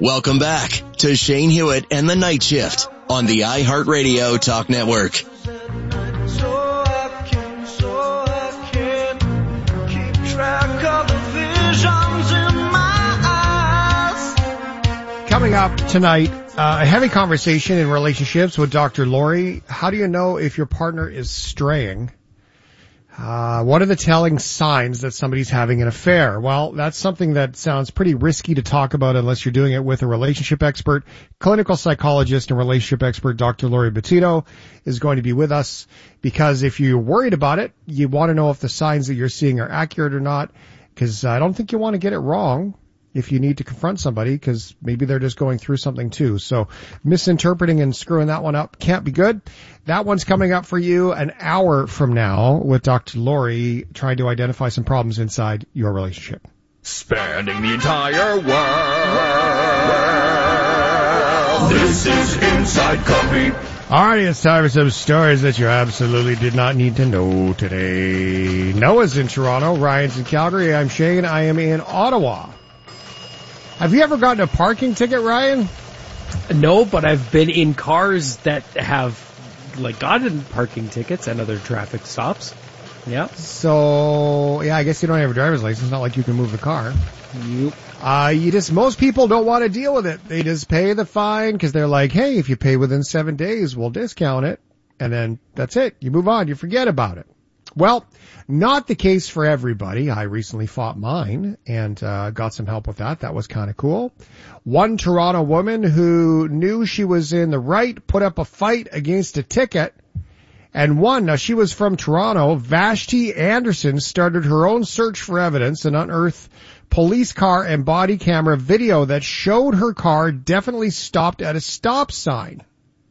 Welcome back to Shane Hewitt and the Night Shift on the iHeartRadio Talk Network. So I can keep track of the visions in my eyes. Coming up tonight, a heavy conversation in relationships with Dr. Lori. How do you know if your partner is straying? What are the telling signs that somebody's having an affair? Well, that's something that sounds pretty risky to talk about unless you're doing it with a relationship expert. Clinical psychologist and relationship expert Dr. Lori Bettino is going to be with us, because if you're worried about it, you want to know if the signs that you're seeing are accurate or not, because I don't think you want to get it wrong if you need to confront somebody, because maybe they're just going through something too. So misinterpreting and screwing that one up can't be good. That one's coming up for you an hour from now with Dr. Lori, trying to identify some problems inside your relationship. Spanning the entire world. This is Inside Copy. Alrighty, it's time for some stories that you absolutely did not need to know today. Noah's in Toronto, Ryan's in Calgary, I'm Shane, I am in Ottawa. Have you ever gotten a parking ticket, Ryan? No, but I've been in cars that have, gotten parking tickets and other traffic stops. Yeah. So, yeah, I guess you don't have a driver's license. It's not like you can move the car. Nope. Most people don't want to deal with it. They just pay the fine because they're like, hey, if you pay within 7 days, we'll discount it. And then that's it. You move on. You forget about it. Well, not the case for everybody. I recently fought mine and got some help with that. That was kind of cool. One Toronto woman who knew she was in the right put up a fight against a ticket and won. Now, she was from Toronto. Vashti Anderson started her own search for evidence and unearthed police car and body camera video that showed her car definitely stopped at a stop sign.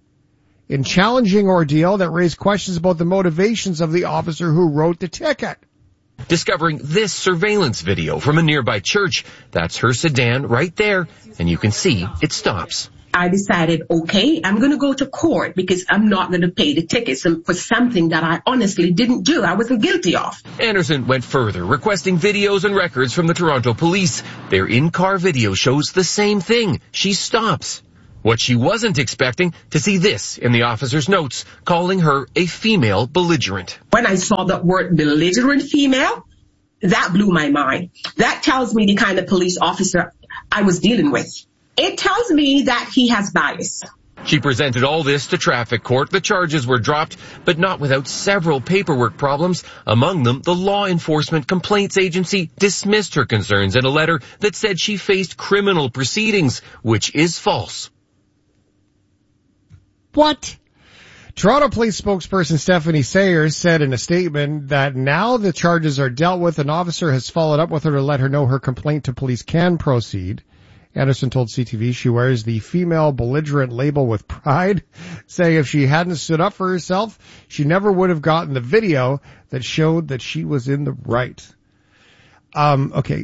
In challenging ordeal that raised questions about the motivations of the officer who wrote the ticket. Discovering this surveillance video from a nearby church. That's her sedan right there, and you can see it stops. I decided, okay, I'm going to go to court because I'm not going to pay the tickets for something that I honestly didn't do. I wasn't guilty of. Anderson went further, requesting videos and records from the Toronto police. Their in-car video shows the same thing. She stops. What she wasn't expecting, to see this in the officer's notes, calling her a female belligerent. When I saw the word belligerent female, that blew my mind. That tells me the kind of police officer I was dealing with. It tells me that he has bias. She presented all this to traffic court. The charges were dropped, but not without several paperwork problems. Among them, the Law Enforcement Complaints Agency dismissed her concerns in a letter that said she faced criminal proceedings, which is false. What? Toronto Police spokesperson Stephanie Sayers said in a statement that now the charges are dealt with, an officer has followed up with her to let her know her complaint to police can proceed. Anderson told CTV she wears the female belligerent label with pride, saying if she hadn't stood up for herself, she never would have gotten the video that showed that she was in the right. Okay,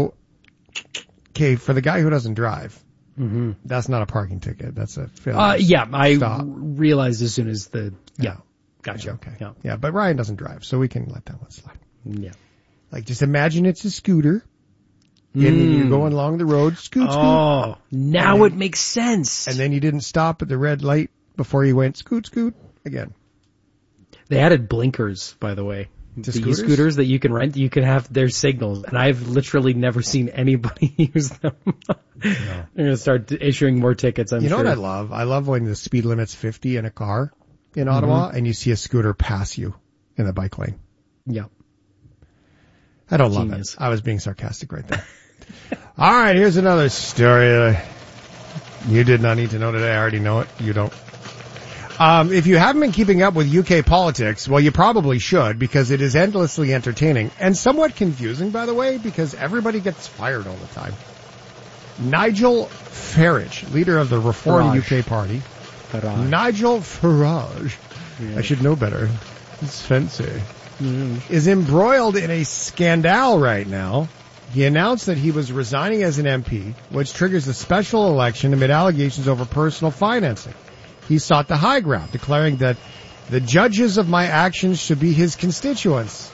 for the guy who doesn't drive, that's not a parking ticket. That's a failure. I realized as soon as gotcha. Okay. Yeah, but Ryan doesn't drive, so we can let that one slide. Yeah. Just imagine it's a scooter. And you're going along the road, scoot. Oh, now it makes sense. And then you didn't stop at the red light before you went scoot again. They added blinkers, by the way. To the scooters that you can rent, you can have their signals, and I've literally never seen anybody use them. No. They're going to start issuing more tickets, I'm sure. You know what I love? I love when the speed limit's 50 in a car in Ottawa, and you see a scooter pass you in the bike lane. Yeah. I don't love it. I was being sarcastic right there. All right, here's another story you did not need to know today. I already know it. You don't. If you haven't been keeping up with UK politics, well, you probably should, because it is endlessly entertaining and somewhat confusing, by the way, because everybody gets fired all the time. Nigel Farage, leader of the Reform UK Party. Nigel Farage. Yeah. I should know better. It's fancy. Is embroiled in a scandal right now. He announced that he was resigning as an MP, which triggers a special election amid allegations over personal financing. He sought the high ground, declaring that the judges of my actions should be his constituents.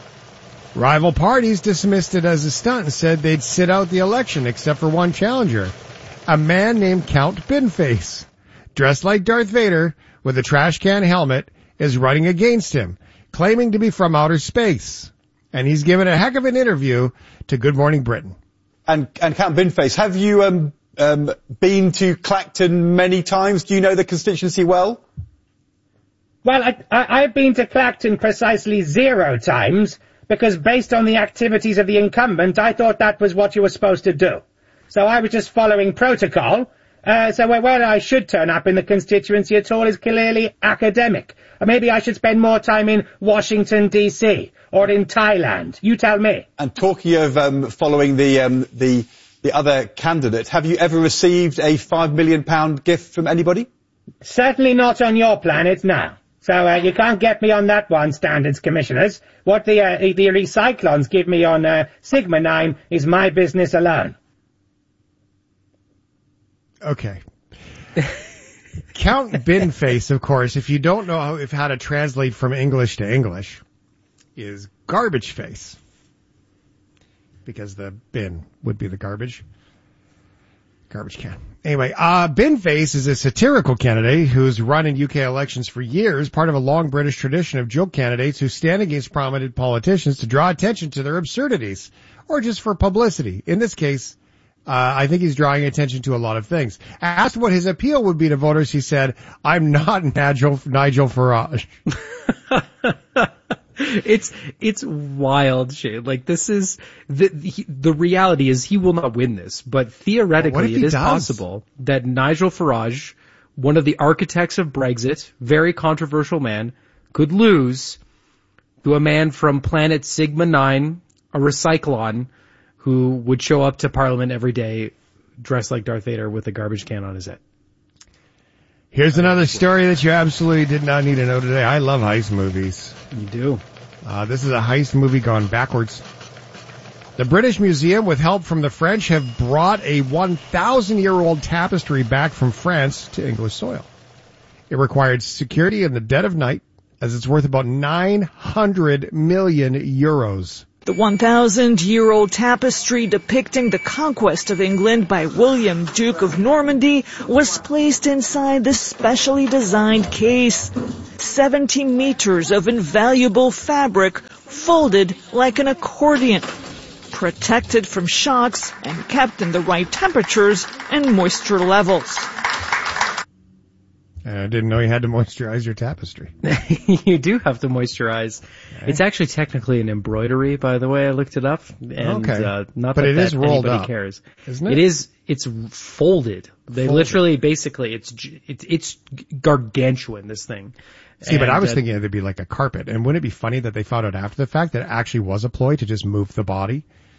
Rival parties dismissed it as a stunt and said they'd sit out the election except for one challenger. A man named Count Binface, dressed like Darth Vader with a trash can helmet, is running against him, claiming to be from outer space. And he's given a heck of an interview to Good Morning Britain. And Count Binface, have you been to Clacton many times? Do you know the constituency well? Well, I've been to Clacton precisely 0 times, because based on the activities of the incumbent, I thought that was what you were supposed to do. So I was just following protocol. So whether I should turn up in the constituency at all is clearly academic. Or maybe I should spend more time in Washington, D.C., or in Thailand. You tell me. And talking of following the other candidate, have you ever received a £5 million gift from anybody? Certainly not on your planet, now. So you can't get me on that one, Standards Commissioners. What the Recyclons give me on Sigma 9 is my business alone. Okay. Count Binface, of course, if you don't know how to translate from English to English, is garbage face. Because the bin would be the garbage can. Anyway, Binface is a satirical candidate who's run in UK elections for years, part of a long British tradition of joke candidates who stand against prominent politicians to draw attention to their absurdities, or just for publicity. In this case, I think he's drawing attention to a lot of things. Asked what his appeal would be to voters, he said, "I'm not Nigel Farage." It's wild shit. Like, this is the reality is he will not win this, but theoretically it is possible that Nigel Farage, one of the architects of Brexit, very controversial man, could lose to a man from planet Sigma 9, a Recyclon, who would show up to Parliament every day dressed like Darth Vader with a garbage can on his head. Here's another story that you absolutely did not need to know today. I love heist movies. You do. This is a heist movie gone backwards. The British Museum, with help from the French, have brought a 1,000-year-old tapestry back from France to English soil. It required security in the dead of night, as it's worth about 900 million euros. The 1,000-year-old tapestry depicting the conquest of England by William, Duke of Normandy, was placed inside this specially designed case. 70 meters of invaluable fabric folded like an accordion, protected from shocks and kept in the right temperatures and moisture levels. I didn't know you had to moisturize your tapestry. You do have to moisturize. Okay. It's actually technically an embroidery, by the way. I looked it up. And, okay. Not but that it is rolled anybody up. Cares. Isn't it? It's folded. They literally, basically, it's gargantuan, this thing. See, but I was thinking it'd be like a carpet. And wouldn't it be funny that they found out after the fact that it actually was a ploy to just move the body?